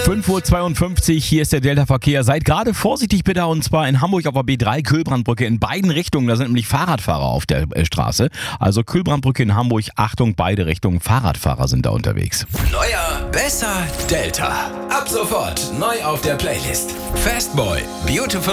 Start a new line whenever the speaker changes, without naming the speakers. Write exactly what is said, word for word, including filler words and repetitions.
fünf Uhr zweiundfünfzig, hier ist der Delta-Verkehr. Seid gerade vorsichtig bitte, und zwar in Hamburg auf der B drei Kühlbrandbrücke in beiden Richtungen. Da sind nämlich Fahrradfahrer auf der äh, Straße. Also Kühlbrandbrücke in Hamburg, Achtung, beide Richtungen. Fahrradfahrer sind da unterwegs.
Neuer, besser, Delta. Ab sofort neu auf der Playlist. Fastboy, Beautiful